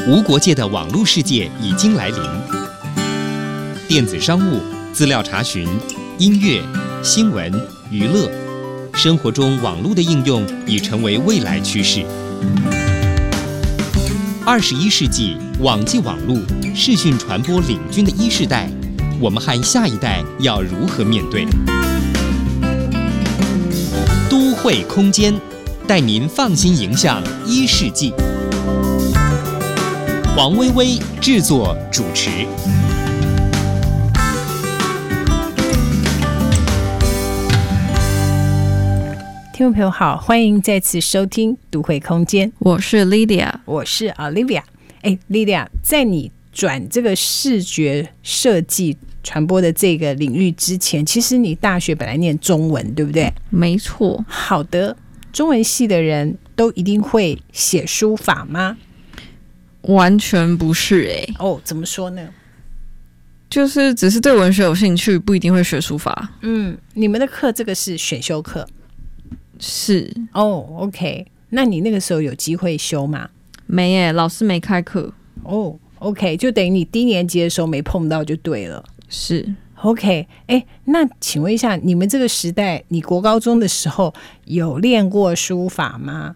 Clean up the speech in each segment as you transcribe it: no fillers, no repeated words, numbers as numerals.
无国界的网络世界已经来临，电子商务、资料查询、音乐、新闻、娱乐，生活中网络的应用已成为未来趋势。21世纪网际网络视讯传播领军的1世代，我们和下一代要如何面对？都会空间带您放心迎向1世纪。黄薇薇制作主持。 听众朋友好，欢迎再次收听都会空间， 我是 Lydia， 我是 Olivia。Lydia， 在你转这个视觉设计传播的这个领域之前，其实你大学本来念中文，对不对？ 没错。 好的，中文系的人都一定会写书法吗？ 完全不是怎么说呢？ 就是只是对文学有兴趣，不一定会学书法。 你们的课这个是选修课？ 是。 OK， 那你那个时候有机会修吗？ 没老师没开课。 OK， 就等于你低年级的时候没碰到就对了。 是。 OK， 那请问一下，你们这个时代，你国高中的时候有练过书法吗？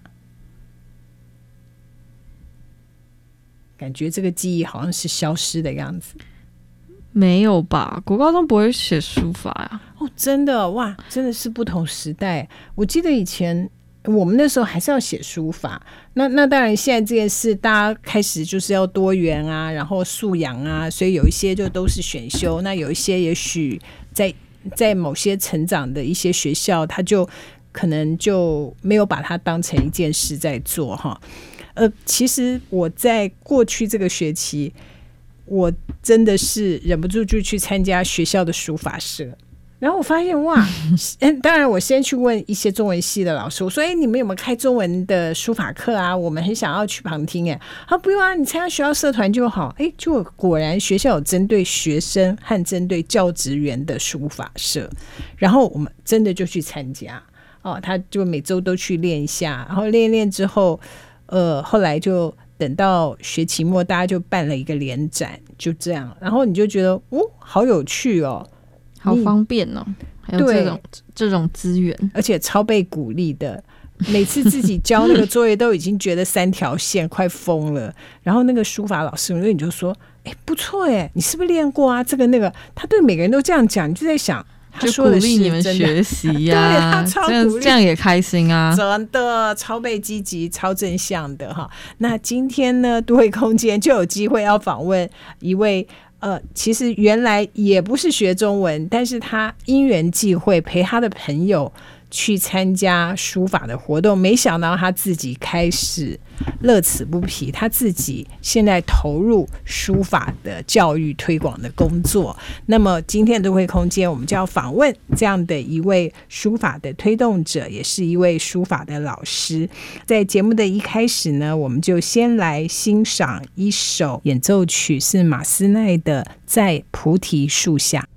感觉这个记忆好像是消失的样子。 没有吧？国高中不会写书法呀。 真的哇，真的是不同时代。我记得以前我们那时候还是要写书法，那当然现在这件事大家开始就是要多元啊，然后素养啊，所以有一些就都是选修，那有一些也许在某些成长的一些学校，他就可能就没有把它当成一件事在做哈。其实我在过去这个学期，我真的是忍不住就去参加学校的书法社，然后我发现哇，当然我先去问一些中文系的老师，我说你们有没有开中文的书法课啊？我们很想要去旁听。不用啊，你参加学校社团就好。就果然学校有针对学生和针对教职员的书法社，然后我们真的就去参加他就每周都去练一下，然后练一练之后后来就等到学期末，大家就办了一个联展，就这样。然后你就觉得好有趣好方便还有这种资源， 而且超被鼓励的。每次自己交那个作业都已经觉得3条线快疯了，然后那个书法老师你就说不错你是不是练过啊？这个那个，他对每个人都这样讲，你就在想他说的是真的， 就鼓励你们学习呀， 对，他超鼓励， 这样也开心啊， 真的超被积极、超正向的哈。那今天呢，都会空间就有机会要访问一位其实原来也不是学中文，但是他因缘际会陪他的朋友去参加书法的活动，没想到他自己开始乐此不疲，他自己现在投入书法的教育推广的工作。那么今天的都会空间，我们就要访问这样的一位书法的推动者，也是一位书法的老师。在节目的一开始呢，我们就先来欣赏一首演奏曲，是马斯奈的《在菩提树下》。